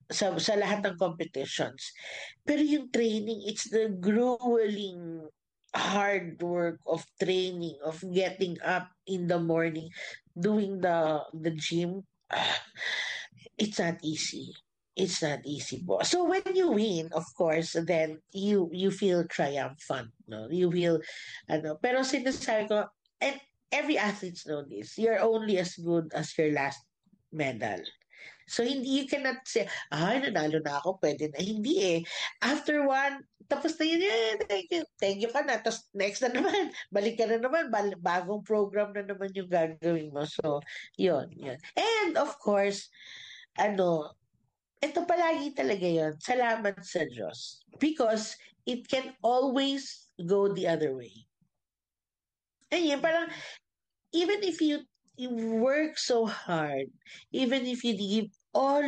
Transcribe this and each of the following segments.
sa lahat ng competitions. Pero yung training, it's the grueling hard work of training, of getting up in the morning, doing the gym. It's not easy. It's not easy po. So when you win, of course, then you feel triumphant, no? You feel pero sinasabi ko, and every athletes know this. You're only as good as your last medal. So hindi, you cannot say, ay, nanalo na ako, pwede na. Hindi eh. After one, tapos na yun, thank you ka na. Tapos next na naman, balik ka na naman, bagong program na naman yung gagawin mo. So, yun. And of course, ano, ito palagi talaga yun, salamat sa Diyos. Because it can always go the other way. Ayun, parang even if you work so hard, even if you give all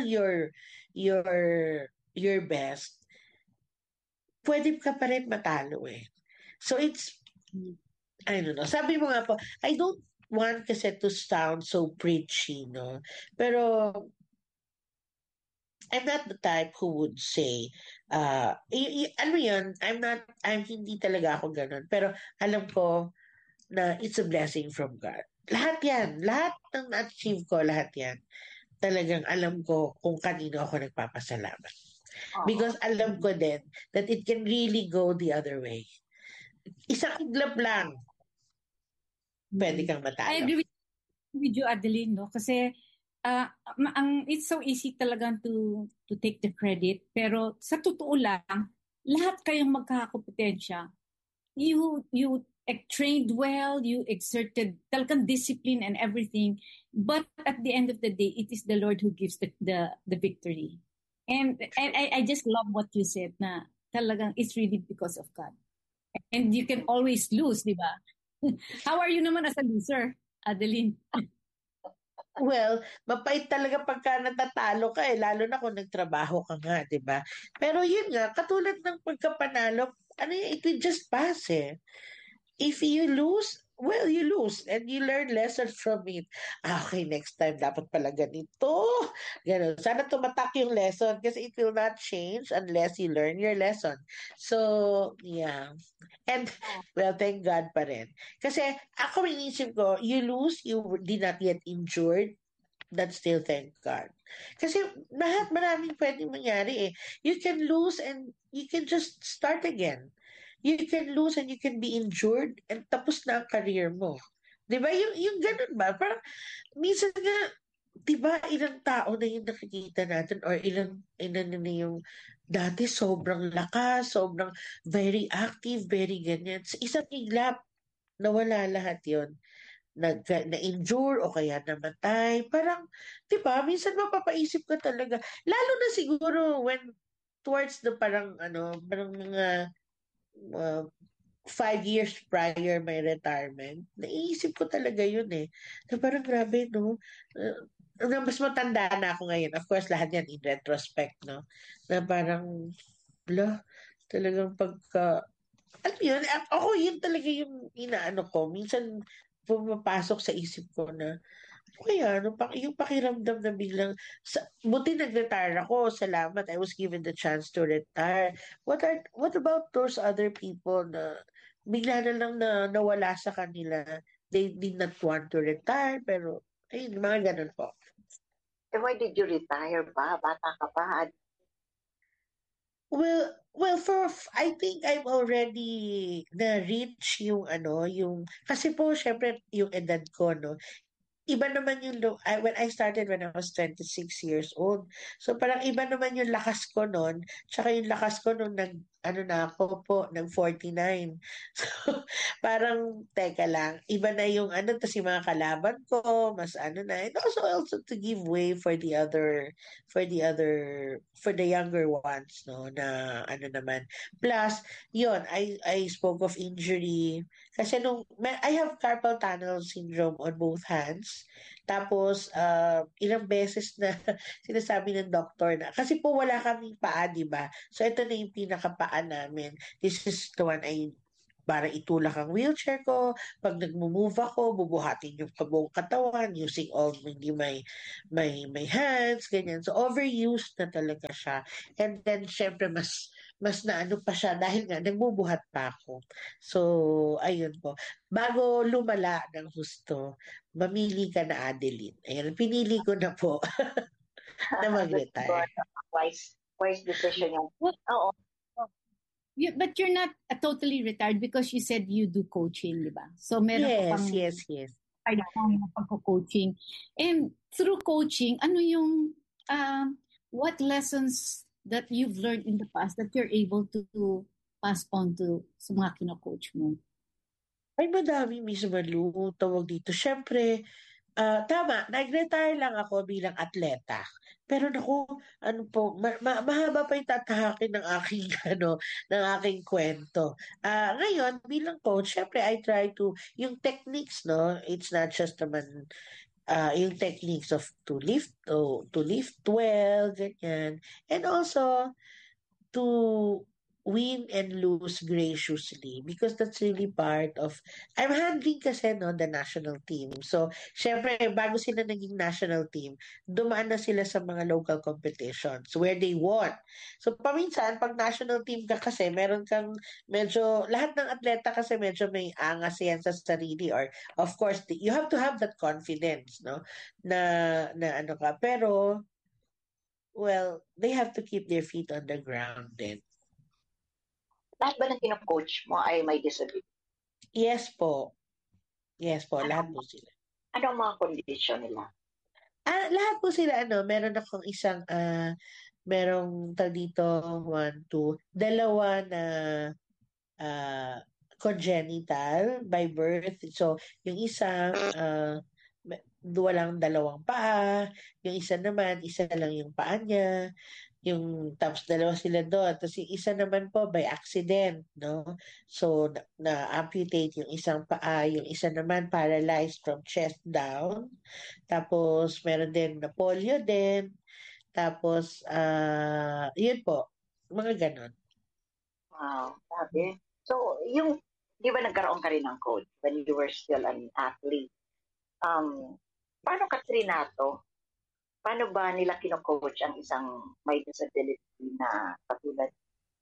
your best, pwede ka pa rin matalo eh. So it's, I don't know. Sabi mo nga po, I don't want kasi to sound so preachy, no? Pero I'm not the type who would say, ano yun, hindi talaga ako ganun. Pero alam ko na it's a blessing from God. Lahat yan, lahat ng na-achieve ko, lahat yan. Talagang alam ko kung kanino ako nagpapasalamat. Oo. Because alam ko din that it can really go the other way. Isang iglap lang, pwede Mm. kang I matalo. agree with you, Adeline, no? Kasi it's so easy talagang to take the credit. Pero sa totoo lang, lahat kayong magkakakompetensya. You trained well, you exerted talagang discipline and everything. But at the end of the day, it is the Lord who gives the victory. And I just love what you said na talagang it's really because of God. And you can always lose, di ba? How are you naman as a loser, Adeline? Well, mapait talaga pagka natatalo ka eh, lalo na kung nagtrabaho ka nga, di ba? Pero yun nga, katulad ng pagkapanalo, ano yun, it will just pass eh. If you lose, well, you lose and you learn lessons from it. Okay, next time dapat pala ganito. Ganun. Sana tumatak yung lesson kasi it will not change unless you learn your lesson. So, yeah. And, well, thank God pa rin. Kasi ako inisip ko, you lose, you did not get injured, that's still thank God. Kasi maraming pwedeng mangyari eh. You can lose and you can just start again. You can lose and you can be injured and tapos na ang career mo. 'Di ba? Yung ganun ba? Parang minsan nga, 'di ba, ilang tao na yung nakikita natin or ilan na yung dati sobrang lakas, sobrang very active, very ganyan. Sa isang iglap, nawala lahat yon, na-injure o kaya namatay. Parang, di ba, minsan mapapaisip ka talaga. Lalo na siguro when towards the parang mga uh, 5 years prior my retirement, naiisip ko talaga yun eh. Na parang grabe, no? Na mas matanda na ako ngayon. Of course, lahat yan in retrospect, no? Na parang, la, talagang pagka, alam mo yun, ako yun talaga yung inaano ko. Minsan, pumapasok sa isip ko na, kaya, no, yung pakiramdam na biglang, buti nag-retire ako, salamat, I was given the chance to retire. What about those other people na bigla na lang na nawala sa kanila, they did not want to retire, pero, ayun, mga ganun po. Eh, why did you retire ba? Bata ka pa. Well, I think I've already na-reach yung kasi po, syempre, yung edad ko, no, iba naman yung when I started when I was 26 years old. So parang iba naman yung lakas ko noon, tsaka yung lakas ko nung na ako po, nag 49. So parang teka lang, iba na yung tas yung mga kalaban ko, mas na. And also to give way for the younger ones, no, na naman. Plus, yun, I spoke of injury. Kasi I have carpal tunnel syndrome on both hands. Tapos, ilang beses na sinasabi ng doktor na, kasi po wala kaming paa, di ba? So, ito na yung pinakapaa namin. This is the one para itulak ang wheelchair ko. Pag nagmo-move ako, bubuhatin yung buong katawan using all hindi may hands, ganyan. So overused na talaga siya. And then syempre mas naano pa siya dahil nga nagbubuhat pa ako. So ayun po. Bago lumala ng husto, mamili ka na, Adeline. Ayun, pinili ko na po na Good, mag-retire. good. Wise decision yan. Well, Oo. but you're not totally retired because you said you do coaching, di ba? So meron ka pang Yes. side time na pagko-coaching. And through coaching, ano yung what lessons that you've learned in the past that you're able to pass on to sa mga kino-coach mo? Ay, madami, Miss Malu, tawag dito. Siyempre, tama, nag-retire lang ako bilang atleta. Pero naku, ano po, mahaba pa yung tatahakin ng aking, ng aking kwento. Ngayon, bilang coach, syempre, I try to, yung techniques, no, it's not just naman, yung techniques of to lift well, ganyan. And also, to win and lose graciously because that's really part of I'm handling kasi the national team. So, syempre bago sila naging national team, dumaan na sila sa mga local competitions where they won. So, paminsan pag national team ka kasi, meron kang medyo lahat ng atleta kasi medyo may angas yan sa sarili or of course, you have to have that confidence, no? Na ano ka, pero well, they have to keep their feet on the ground then. Lahat ba ng kino-coach mo ay may disability? Yes po. Yes po, lahat Ano, po sila. ano ang mga kondisyon nila? Lahat po sila, meron akong merong tag dito, dalawa na ah, congenital by birth. So, yung isa, walang dalawang paa. Yung isa naman, isa lang yung paa niya. Tapos dalawa sila doon. Tapos yung isa naman po by accident, no? So, na-amputate yung isang paa. Yung isa naman paralyzed from chest down. Tapos, meron din na polio din. Tapos, yun po. Mga ganon. Wow, sabi. So, di ba nagkaroon ka rin ng coach when you were still an athlete? Paano ka trinato? Paano ba nila kino-coach ang isang may disability na katulad?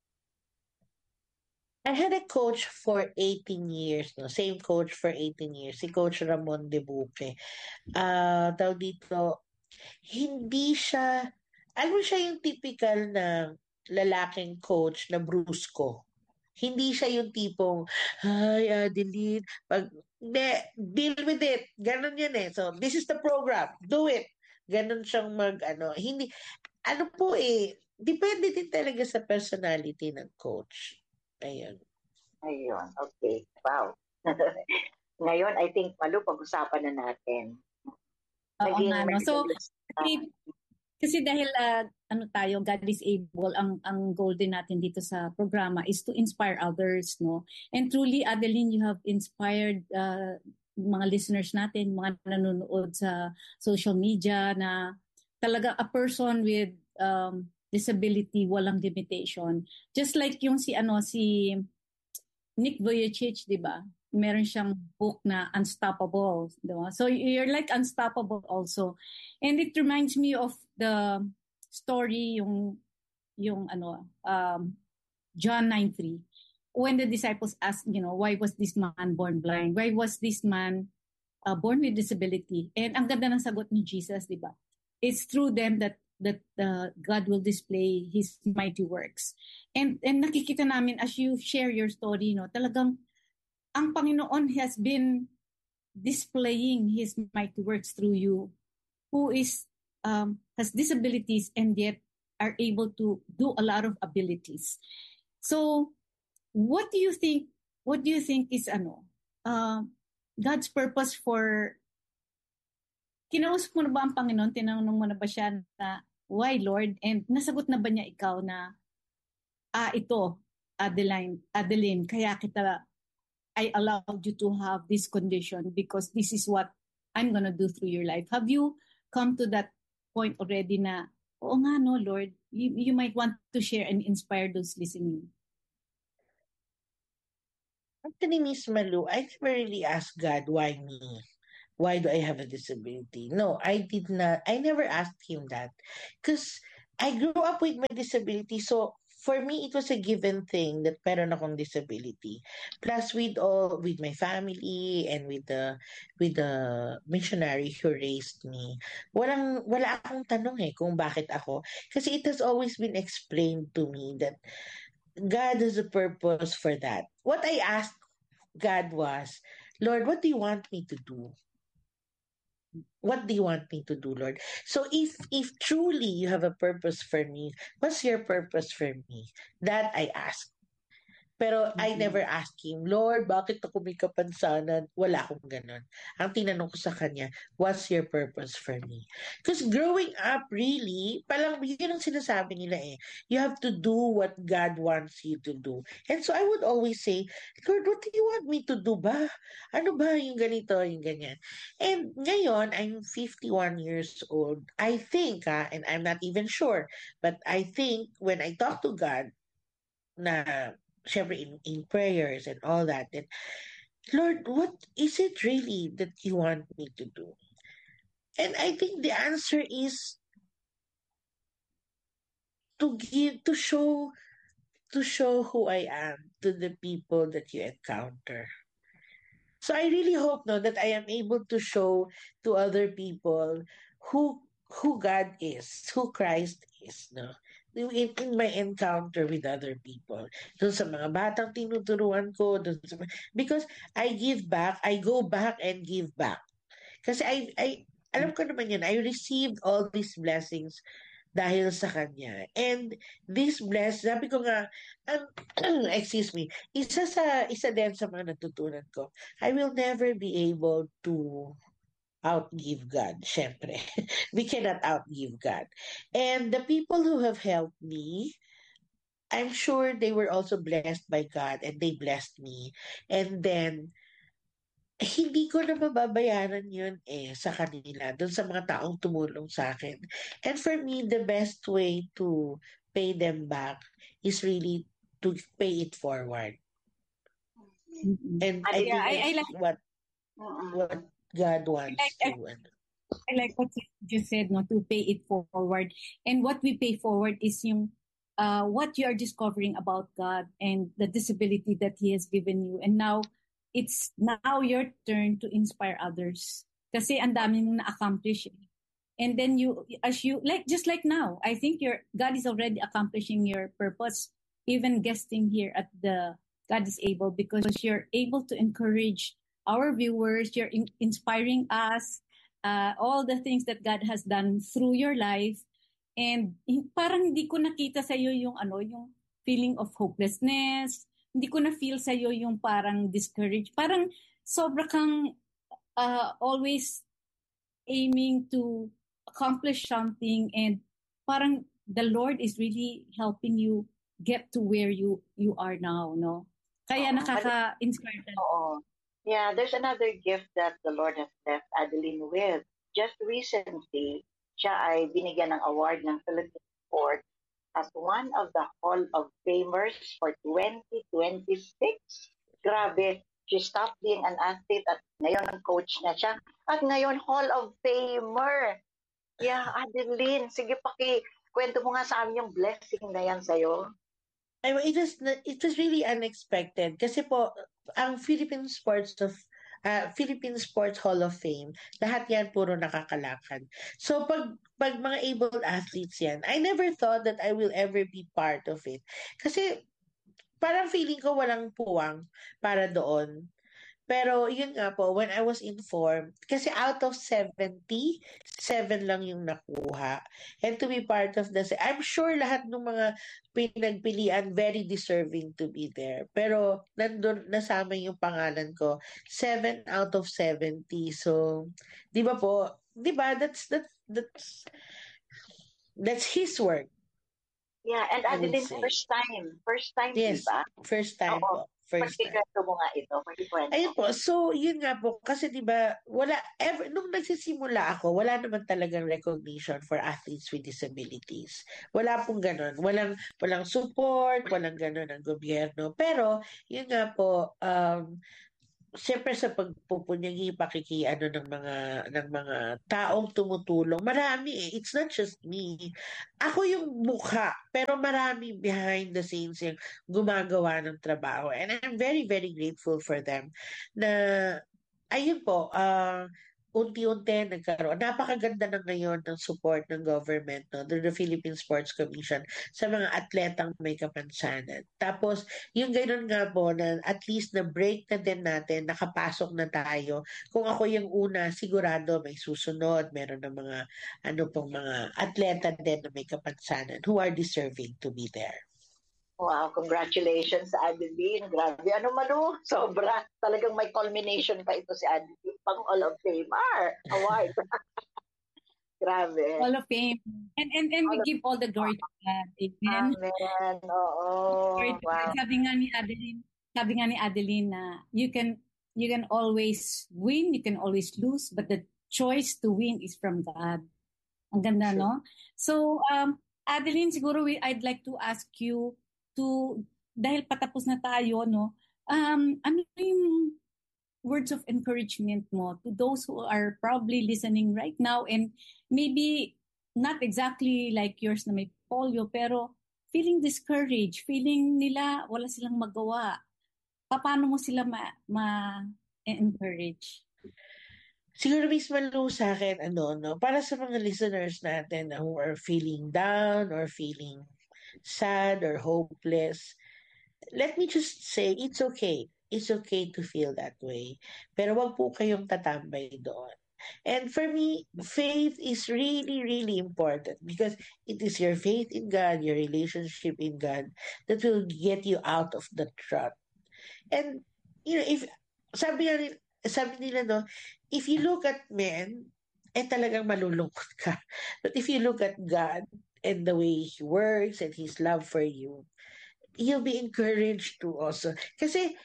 I had a coach for 18 years, no? Same coach for 18 years, si Coach Ramon De Buque. Tawag dito, hindi siya, alam mo siya yung typical na lalaking coach na brusko. Hindi siya yung tipong, hi Adeline, hindi, deal with it. Ganon yan eh. So, this is the program. Do it. Ganon siyang hindi, po depende din talaga sa personality ng coach. Ayun. Ayun, okay. Wow. Ngayon, I think, Malu, pag-usapan na natin. Oo nga, no? So, kasi dahil tayo, God is able, ang goal din natin dito sa programa is to inspire others, no? And truly, Adeline, you have inspired mga listeners natin, mga nanonood sa social media na talaga a person with disability, walang limitation. Just like yung si Nick Vujicic, di ba? Meron siyang book na Unstoppable. Diba? So you're like unstoppable also. And it reminds me of the story, yung John 9:3. When the disciples asked, why was this man born blind? Why was this man born with disability? And ang ganda ng sagot ni Jesus, di ba? It's through them that God will display His mighty works. And nakikita namin as you share your story, talagang ang Panginoon has been displaying His mighty works through you, who has disabilities and yet are able to do a lot of abilities. So, what do you think? What do you think is God's purpose for? Kinausap mo na ba ang Panginoon? Tinanong mo na ba siya na, why Lord? And nasagot na ba niya ikaw na, ito, Adeline, kaya I allowed you to have this condition because this is what I'm gonna do through your life. Have you come to that point already na, oo nga no, Lord, you might want to share and inspire those listening? Actually, Miss Malu, I never really asked God, why me? Why do I have a disability? No, I did not. I never asked him that because I grew up with my disability. So for me, it was a given thing that meron akong disability. Plus with my family and with the missionary who raised me, wala akong tanong kung bakit ako. Kasi it has always been explained to me that God has a purpose for that. What I asked God was, Lord, what do you want me to do? What do you want me to do, Lord? So if truly you have a purpose for me, what's your purpose for me? That I ask. Pero I never Mhm. asked him, Lord, bakit ako may kapansanan? Wala akong ganun. Ang tinanong ko sa kanya, what's your purpose for me? Because growing up, really, palang yun ang sinasabi nila you have to do what God wants you to do. And so I would always say, Lord, what do you want me to do ba? Ano ba yung ganito, yung ganyan? And ngayon, I'm 51 years old. I think, and I'm not even sure, but I think when I talk to God, na syempre in prayers and all that, then Lord, what is it really that you want me to do? And I think the answer is to show who I am to the people that you encounter. So I really hope no that I am able to show to other people who who God is, who Christ is, no? In my encounter with other people. Doon sa mga batang tinuturuan ko, because I give back, I go back and give back. Kasi alam ko naman yun, I received all these blessings dahil sa kanya. And sabi ko nga, excuse me, isa din sa mga natutunan ko, I will never be able to outgive God, syempre. We cannot outgive God. And the people who have helped me, I'm sure they were also blessed by God and they blessed me. And then, hindi ko na mababayaran yun sa kanila, dun sa mga taong tumulong sa akin. And for me, the best way to pay them back is really to pay it forward. Mhm. And I Adi, Yeah, think I that's like mm-mm. what God I wants like to. I like what you just said, no, to pay it forward. And what we pay forward is yung what you are discovering about God and the disability that He has given you. And now, it's now your turn to inspire others. Kasi ang dami mong na-accomplish. And then just like now, I think God is already accomplishing your purpose, even guesting here at the God is Able, because you're able to encourage our viewers, you're inspiring us, all the things that God has done through your life. And parang hindi ko nakita sa iyo yung feeling of hopelessness. Hindi ko na feel sa iyo yung parang discouraged. Parang sobra kang always aiming to accomplish something, and parang the Lord is really helping you get to where you are now, no? Kaya Oo. nakaka-inspire talaga. Oo. Yeah, there's another gift that the Lord has left Adeline with. Just recently, siya ay binigyan ng award ng Philippine Sport as one of the Hall of Famers for 2026. Grabe, she stopped being an athlete at ngayon ang coach na siya. At ngayon, Hall of Famer. Yeah, Adeline, sige kwento mo nga sa amin yung blessing na yan sa'yo. It was really unexpected kasi po ang Philippine Sports Hall of Fame, lahat yan puro nakakalakad. So pag mga able athletes yan, I never thought that I will ever be part of it. Kasi parang feeling ko walang puwang para doon. Pero yun nga po, when I was informed, kasi out of 70, 7 lang yung nakuha. And to be part of I'm sure lahat ng mga pinagpilian very deserving to be there. Pero nandun, nasama yung pangalan ko, 7 out of 70. So, di ba po, di ba, that's his work. Yeah, and I would Adeline, say. first time. First time, di Yes, ba? first time Oo. po. First time. Pakikwento mo nga ito. Pakikwento. Ayun po, so yun nga po, kasi di ba, nung nagsisimula ako, wala naman talagang recognition for athletes with disabilities. Wala pong ganun. Walang support, walang ganun ng gobyerno. Pero, yun nga po, siyempre sa pagpupunyagi, pakikiano ng mga taong tumutulong, marami eh. It's not just me. Ako yung mukha, pero marami behind the scenes yung gumagawa ng trabaho. And I'm very, very grateful for them na ayun po, unti-unti nagkaroon. Napakaganda na ngayon ng support ng government, no, the Philippine Sports Commission sa mga atletang may kapansanan. Tapos, yung gano'n nga po na at least na break na din natin, nakapasok na tayo. Kung ako yung una, sigurado may susunod. Meron ng mga, ano pong mga atleta din na may kapansanan who are deserving to be there. Wow, congratulations sa Adeline. Grabe. Ano Manu? Sobra. Talagang may culmination pa ito si Adeline. Pang Hall of Famer award. Grabe. Hall of Fame. And we give all the glory to God. Amen. Amen. Oo. Glory to God. Wow. Sabi nga ni Adeline na you can always win, you can always lose, but the choice to win is from God. Ang ganda, Sure. no? So, Adeline, siguro I'd like to ask you dahil patapos na tayo, no? Ano yung words of encouragement mo to those who are probably listening right now and maybe not exactly like yours na may polio, pero feeling discouraged, feeling nila wala silang magawa. Paano mo sila ma-encourage? Siguro mismo sa akin, no, para sa mga listeners natin who are feeling down or feeling sad or hopeless, let me just say, it's okay. It's okay to feel that way. Pero wag po kayong tatambay doon. And for me, faith is really, really important because it is your faith in God, your relationship in God that will get you out of the trap. And, if, sabi nila, no, if you look at men, talagang malulungkot ka. But if you look at God and the way He works and His love for you, you'll be encouraged to also. Kasi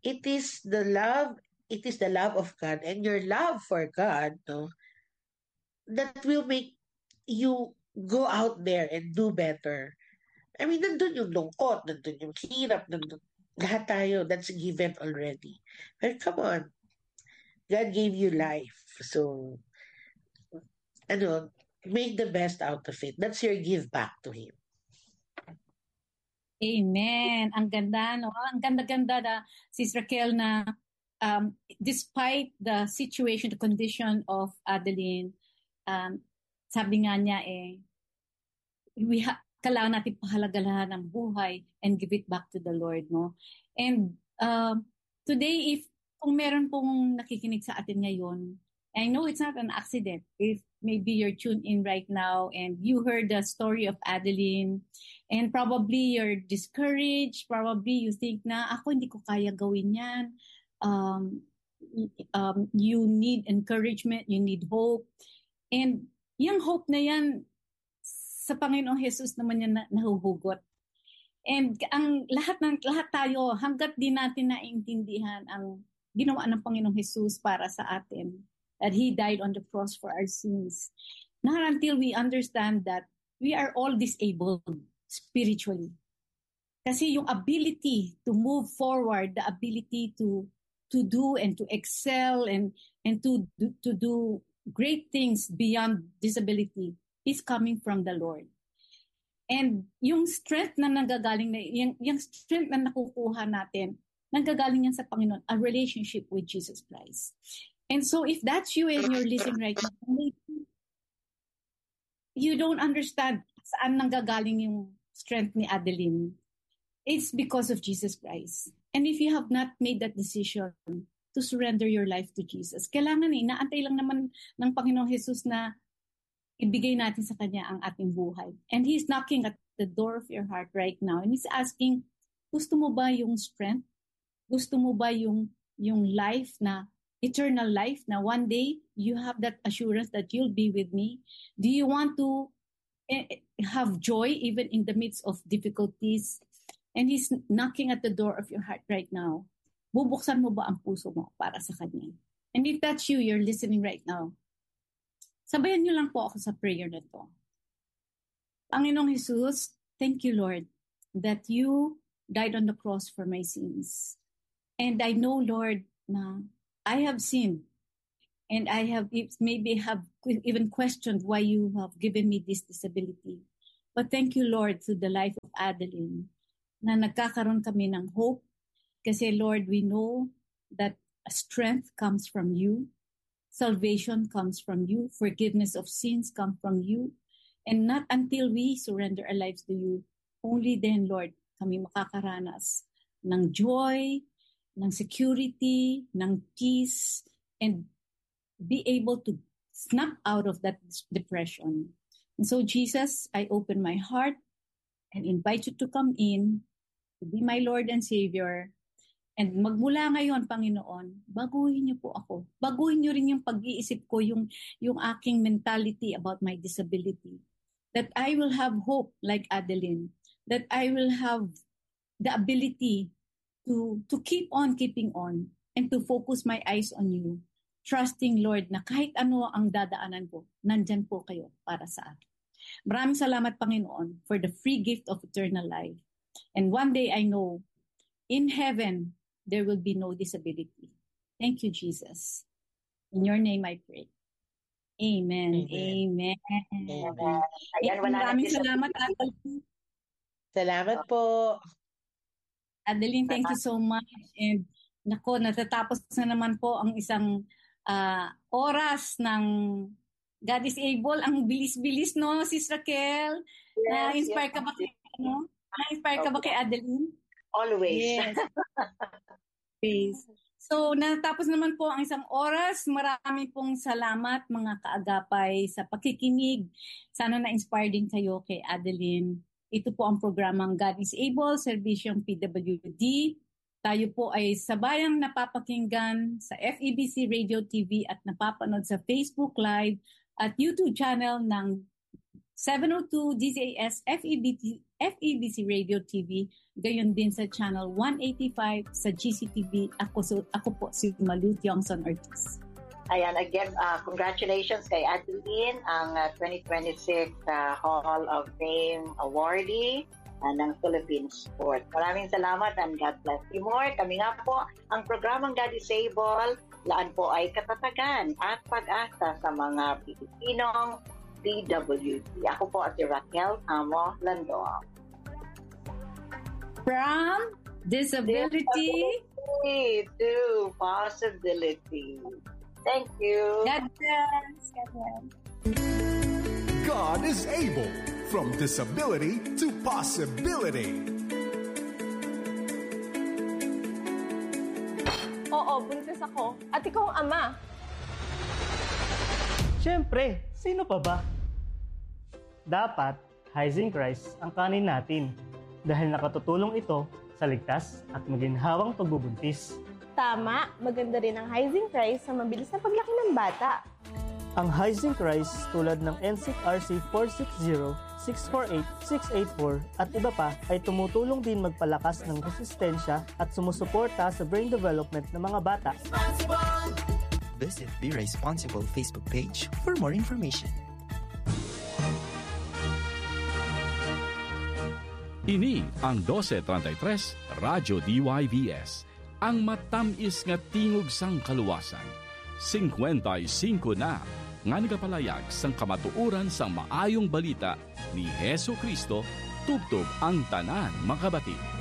it is the love of God and your love for God, no, that will make you go out there and do better. I mean, nandun yung lungkot, nandun yung hirap, nandun lahat tayo, that's given already. But come on, God gave you life. So, make the best out of it. That's your give back to Him. Amen. Ang ganda, no? Ang ganda-ganda na Sis Raquel na despite the situation, the condition of Adeline, sabi nga niya kailangan natin pahalagahan ng buhay and give it back to the Lord, no? And today, kung meron pong nakikinig sa atin ngayon, I know it's not an accident. If maybe you're tuned in right now and you heard the story of Adeline and probably you're discouraged, probably you think na ako hindi ko kaya gawin yan. You need encouragement, you need hope. And yung hope na yan, sa Panginoong Jesus naman yan nahuhugot. And ang lahat tayo, hanggat di natin naiintindihan ang ginawa ng Panginoong Jesus para sa atin, that He died on the cross for our sins. Not until we understand that we are all disabled spiritually. Kasi yung ability to move forward, the ability to do and to excel and to do great things beyond disability is coming from the Lord. And yung strength na nanggagaling na, yung strength na nakukuha natin, nanggagaling yan sa Panginoon, a relationship with Jesus Christ. And so if that's you and you're listening right now, maybe you don't understand saan nanggagaling yung strength ni Adeline. It's because of Jesus Christ. And if you have not made that decision to surrender your life to Jesus, kailangan naantay lang naman ng Panginoong Jesus na ibigay natin sa Kanya ang ating buhay. And He's knocking at the door of your heart right now. And He's asking, gusto mo ba yung strength? Gusto mo ba yung life na, eternal life na one day you have that assurance that you'll be with me? Do you want to have joy even in the midst of difficulties. And He's knocking at the door of your heart right now. Bubuksan mo ba ang puso mo para sa Kanya? And if that's you, you're listening right now, sabayan niyo lang po ako sa prayer na to. Panginoong Jesus, thank you, Lord, that you died on the cross for my sins. And I know, Lord, na I have sinned. And I have even questioned why you have given me this disability. But thank you, Lord, through the life of Adeline, na nagkakaroon kami ng hope. Kasi, Lord, we know that strength comes from you. Salvation comes from you. Forgiveness of sins come from you. And not until we surrender our lives to you, only then, Lord, kami makakaranas ng joy, ng security, ng peace, and be able to snap out of that depression. And so, Jesus, I open my heart and invite you to come in, to be my Lord and Savior. And magmula ngayon, Panginoon, baguhin niyo po ako. Baguhin niyo rin yung pag-iisip ko, yung aking mentality about my disability. That I will have hope like Adeline. That I will have the ability to keep on keeping on and to focus my eyes on you. Trusting, Lord, na kahit ano ang dadaanan ko, nandyan po kayo para sa akin. Maraming salamat, Panginoon, for the free gift of eternal life. And one day I know, in heaven, there will be no disability. Thank you, Jesus. In your name I pray. Amen. Amen. Amen. Ayan, Maraming salamat, Adeline. Salamat po. Adeline, thank you so much. And nako, natatapos na naman po ang isang oras ng God is Able. Ang bilis-bilis, no, Sis Raquel? Na-inspire ka ba kay, ano? Na-inspire ka ba kay Adeline? Always. Yes. Please. So, natapos naman po ang isang oras. Marami pong salamat, mga kaagapay, sa pakikinig. Sana na-inspire din kayo kay Adeline. Ito po ang programang God is Able, serbisyong PWD. Tayo po ay sabayang napapakinggan sa FEBC Radio TV at napapanood sa Facebook Live at YouTube channel ng 702 DZAS FEBC Radio TV. Gayon din sa channel 185 sa GCTV. Ako po si Malu Tiongson Ortiz. Ayan, again, congratulations kay Adeline, ang 2026 Hall of Fame awardee ng Philippine Sport. Maraming salamat and God bless you more. Kami nga po, ang programang God is Able, laan po ay katatagan at pag-asa sa mga Pilipinong PWD. Ako po si Raquel Amo Landong. From disability to possibility. Thank you. God bless. God bless. God is able. From disability to possibility. Oo, buntis ako. At ikaw ang ama. Siyempre, sino pa ba? Dapat, Hising Christ ang kanin natin dahil nakatutulong ito sa ligtas at maginhawang pagbubuntis. Tama, maganda rin ang Hising Christ sa mabilis na paglaki ng bata. Ang Hising Christ tulad ng NSYNC RC 460, 648, 684 at iba pa ay tumutulong din magpalakas ng resistensya at sumusuporta sa brain development ng mga bata. Visit Be Responsible Facebook page for more information. Ini ang 1233 Radyo DYVS, ang matamis nga tingog sang kaluwasan. 55 na nga nagapalayag sang kamatuuran sang maayong balita ni Hesu Kristo tubtob ang tanan makabati.